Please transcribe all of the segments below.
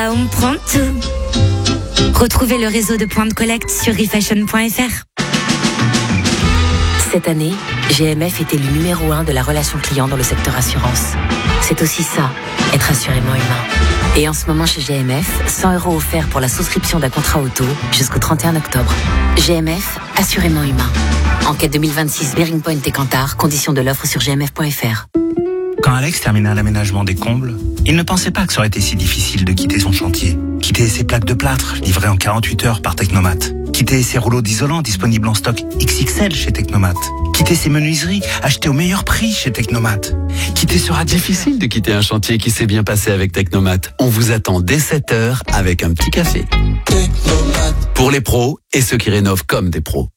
là on prend tout. Retrouvez le réseau de points de collecte sur refashion.fr. Cette année, GMF est élu numéro 1 de la relation client dans le secteur assurance. C'est aussi ça, être assurément humain. Et en ce moment chez GMF, 100 € offerts pour la souscription d'un contrat auto jusqu'au 31 octobre. GMF, assurément humain. Enquête 2026 Bearing Point et Kantar, conditions de l'offre sur gmf.fr. Quand Alex termina l'aménagement des combles, il ne pensait pas que ça aurait été si difficile de quitter son chantier. Quitter ses plaques de plâtre, livrées en 48 heures par Technomat. Quitter ses rouleaux d'isolant disponibles en stock XXL chez Technomat. Quitter ses menuiseries achetées au meilleur prix chez Technomat. Quitter ce radiateur. Difficile de quitter un chantier qui s'est bien passé avec Technomat. On vous attend dès 7h avec un petit café. Technomat. Pour les pros et ceux qui rénovent comme des pros.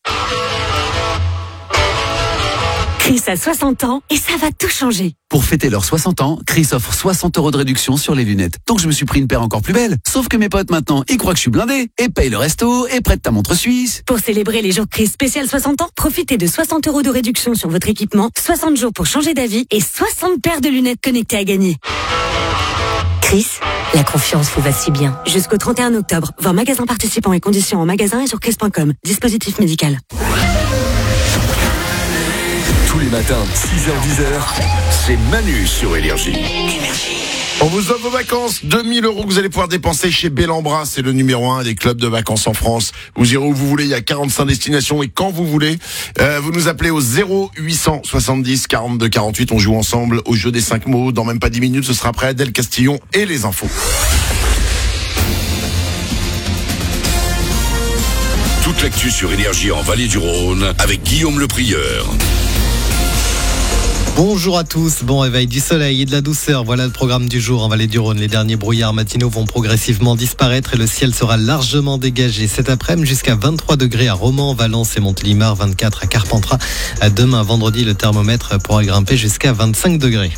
Chris a 60 ans et ça va tout changer. Pour fêter leurs 60 ans, Chris offre 60 € de réduction sur les lunettes. Donc je me suis pris une paire encore plus belle. Sauf que mes potes maintenant, ils croient que je suis blindé. Et payent le resto et prêtent ta montre suisse. Pour célébrer les jours Chris spécial 60 ans, profitez de 60 € de réduction sur votre équipement, 60 jours pour changer d'avis et 60 paires de lunettes connectées à gagner. Chris, la confiance vous va si bien. Jusqu'au 31 octobre, voir magasin participants et conditions en magasin et sur chris.com. Dispositif médical. Tous les matins, 6h-10h, c'est Manu sur Énergie. On vous offre vos vacances, 2000 € que vous allez pouvoir dépenser chez Bellambra, c'est le numéro 1 des clubs de vacances en France. Vous irez où vous voulez, il y a 45 destinations et quand vous voulez. Vous nous appelez au 0870 42 48, on joue ensemble au jeu des 5 mots. Dans même pas 10 minutes, ce sera après Adèle Castillon et les infos. Toute l'actu sur Énergie en Vallée du Rhône avec Guillaume Le Prieur. Bonjour à tous, bon réveil, du soleil et de la douceur, voilà le programme du jour en Vallée du Rhône. Les derniers brouillards matinaux vont progressivement disparaître et le ciel sera largement dégagé cet après-midi jusqu'à 23 degrés à Romans, Valence et Montélimar, 24 à Carpentras. Demain vendredi, le thermomètre pourra grimper jusqu'à 25 degrés.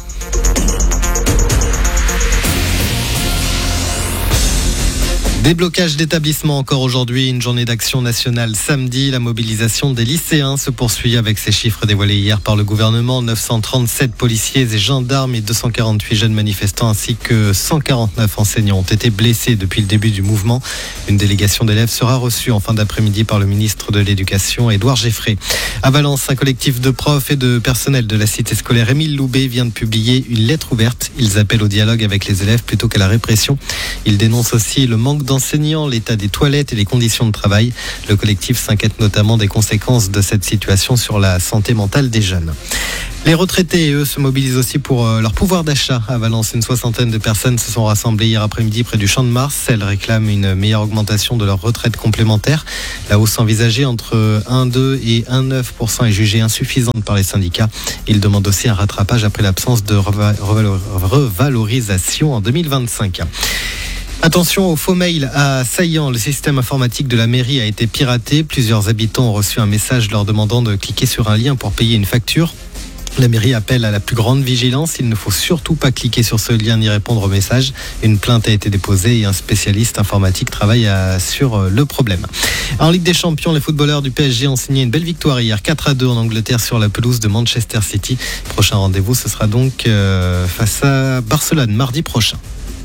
Déblocage d'établissements encore aujourd'hui, une journée d'action nationale samedi. La mobilisation des lycéens se poursuit avec ces chiffres dévoilés hier par le gouvernement. 937 policiers et gendarmes et 248 jeunes manifestants ainsi que 149 enseignants ont été blessés depuis le début du mouvement. Une délégation d'élèves sera reçue en fin d'après-midi par le ministre de l'Éducation, Édouard Geffray. À Valence, un collectif de profs et de personnel de la cité scolaire Émile Loubet vient de publier une lettre ouverte. Ils appellent au dialogue avec les élèves plutôt qu'à la répression. Ils dénoncent aussi le manque d'enseignants, l'état des toilettes et les conditions de travail. Le collectif s'inquiète notamment des conséquences de cette situation sur la santé mentale des jeunes. Les retraités, eux, se mobilisent aussi pour leur pouvoir d'achat. À Valence, une soixantaine de personnes se sont rassemblées hier après-midi près du Champ de Mars. Elles réclament une meilleure augmentation de leur retraite complémentaire. La hausse envisagée entre 1,2 et 1,9% est jugée insuffisante par les syndicats. Ils demandent aussi un rattrapage après l'absence de revalorisation en 2025. Attention aux faux mails à Saillant. Le système informatique de la mairie a été piraté. Plusieurs habitants ont reçu un message leur demandant de cliquer sur un lien pour payer une facture. La mairie appelle à la plus grande vigilance. Il ne faut surtout pas cliquer sur ce lien ni répondre au message. Une plainte a été déposée et un spécialiste informatique travaille sur le problème. En Ligue des Champions, les footballeurs du PSG ont signé une belle victoire hier, 4-2 en Angleterre sur la pelouse de Manchester City. Prochain rendez-vous, ce sera donc face à Barcelone mardi prochain.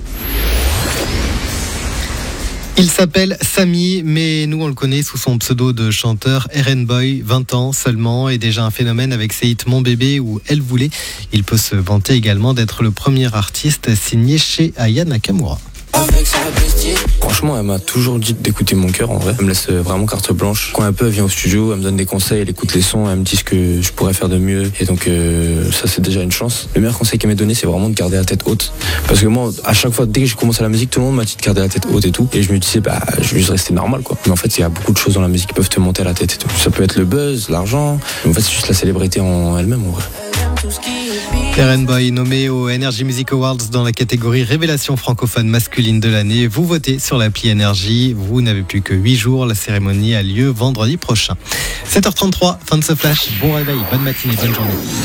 Il s'appelle Samy, mais nous on le connaît sous son pseudo de chanteur RN Boy, 20 ans seulement, et déjà un phénomène avec ses hits Mon Bébé ou Elle Voulait. Il peut se vanter également d'être le premier artiste signé chez Aya Nakamura. Franchement, elle m'a toujours dit d'écouter mon cœur en vrai. Elle me laisse vraiment carte blanche. Quand un peu elle vient au studio, elle me donne des conseils, elle écoute les sons, elle me dit ce que je pourrais faire de mieux. Et donc ça c'est déjà une chance. Le meilleur conseil qu'elle m'a donné, c'est vraiment de garder la tête haute. Parce que moi, à chaque fois, dès que je commence à la musique, tout le monde m'a dit de garder la tête haute et tout. Et je me disais, je vais juste rester normal quoi. Mais en fait, il y a beaucoup de choses dans la musique qui peuvent te monter à la tête et tout. Ça peut être le buzz, l'argent. Mais en fait, c'est juste la célébrité en elle-même en vrai. RN Boy nommé aux Energy Music Awards dans la catégorie Révélation francophone masculine de l'année. Vous votez sur l'appli Énergie. Vous n'avez plus que 8 jours. La cérémonie a lieu vendredi prochain. 7h33, fin de ce flash. Bon réveil, bonne matinée, bonne journée.